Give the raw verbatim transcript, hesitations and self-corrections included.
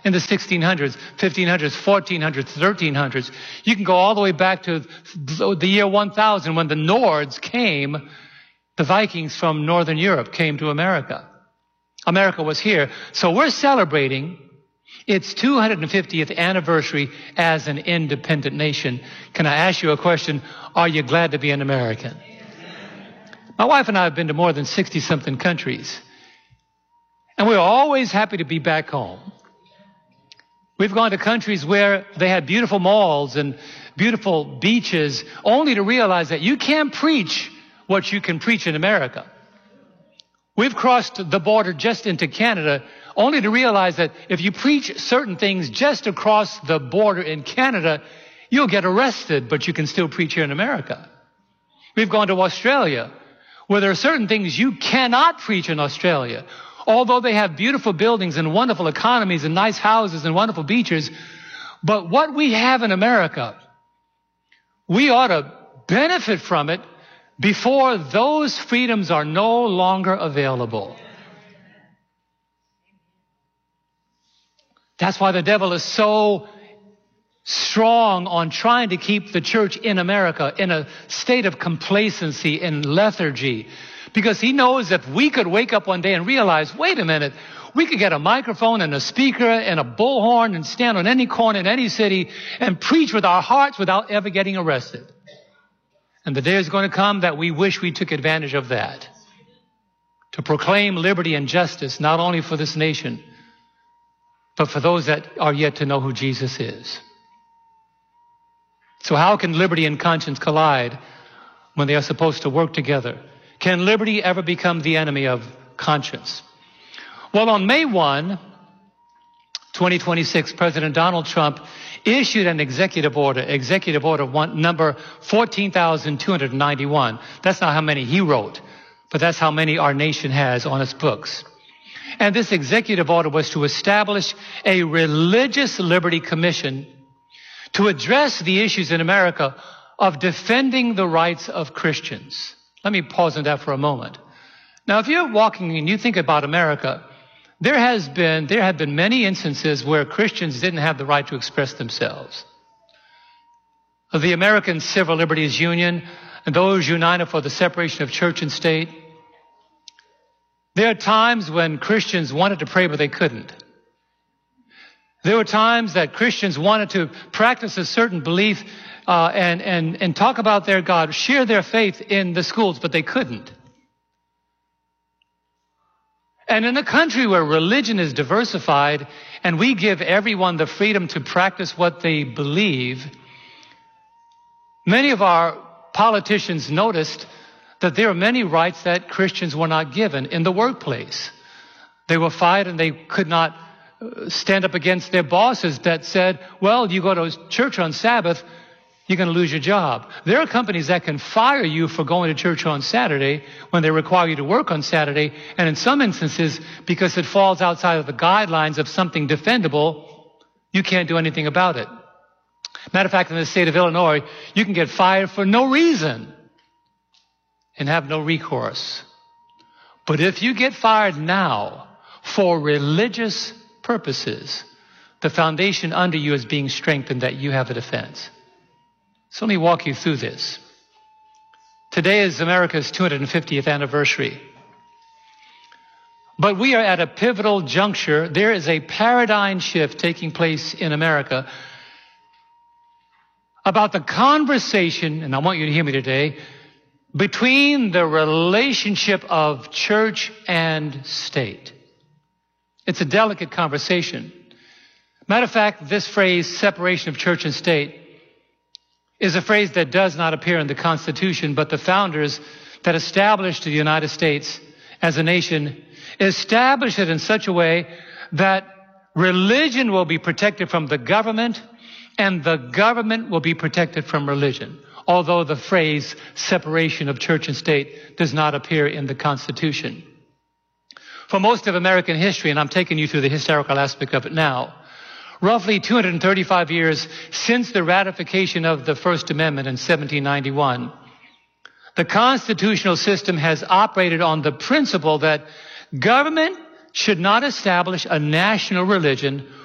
in the sixteen hundreds, fifteen hundreds, fourteen hundreds, thirteen hundreds. You can go all the way back to the year one thousand when the Nords came, the Vikings from Northern Europe came to America. America was here. So we're celebrating its two hundred fiftieth anniversary as an independent nation. Can I ask you a question? Are you glad to be an American? My wife and I have been to more than sixty-something countries. And we're always happy to be back home. We've gone to countries where they had beautiful malls and beautiful beaches, only to realize that you can't preach what you can preach in America. We've crossed the border just into Canada, only to realize that if you preach certain things just across the border in Canada, you'll get arrested, but you can still preach here in America. We've gone to Australia, where there are certain things you cannot preach in Australia. Although they have beautiful buildings and wonderful economies and nice houses and wonderful beaches, but what we have in America, we ought to benefit from it before those freedoms are no longer available. That's why the devil is so strong on trying to keep the church in America in a state of complacency and lethargy. Because he knows if we could wake up one day and realize, wait a minute, we could get a microphone and a speaker and a bullhorn and stand on any corner in any city and preach with our hearts without ever getting arrested. And the day is going to come that we wish we took advantage of that. To proclaim liberty and justice, not only for this nation, but for those that are yet to know who Jesus is. So how can liberty and conscience collide when they are supposed to work together? Can liberty ever become the enemy of conscience? Well, on May first, twenty twenty-six, President Donald Trump issued an executive order, executive order one, number fourteen thousand two hundred ninety-one. That's not how many he wrote, but that's how many our nation has on its books. And this executive order was to establish a religious liberty commission to address the issues in America of defending the rights of Christians. Let me pause on that for a moment. Now, if you're walking and you think about America, there has been, there have been many instances where Christians didn't have the right to express themselves. The American Civil Liberties Union and those united for the separation of church and state. There are times when Christians wanted to pray, but they couldn't. There were times that Christians wanted to practice a certain belief uh, and, and, and talk about their God, share their faith in the schools, but they couldn't. And in a country where religion is diversified and we give everyone the freedom to practice what they believe, many of our politicians noticed that there are many rights that Christians were not given in the workplace. They were fired and they could not stand up against their bosses that said, well, you go to church on Sabbath, you're going to lose your job. There are companies that can fire you for going to church on Saturday when they require you to work on Saturday. And in some instances, because it falls outside of the guidelines of something defendable, you can't do anything about it. Matter of fact, in the state of Illinois, you can get fired for no reason and have no recourse. But if you get fired now for religious purposes, the foundation under you is being strengthened that you have a defense. So let me walk you through this. Today is America's two hundred fiftieth anniversary. But we are at a pivotal juncture. There is a paradigm shift taking place in America about the conversation, and I want you to hear me today, between the relationship of church and state. It's a delicate conversation. Matter of fact, this phrase, separation of church and state, is a phrase that does not appear in the Constitution, but the founders that established the United States as a nation established it in such a way that religion will be protected from the government and the government will be protected from religion, although the phrase separation of church and state does not appear in the Constitution. For most of American history, and I'm taking you through the historical aspect of it now, roughly two hundred thirty-five years since the ratification of the First Amendment in seventeen ninety-one, the constitutional system has operated on the principle that government should not establish a national religion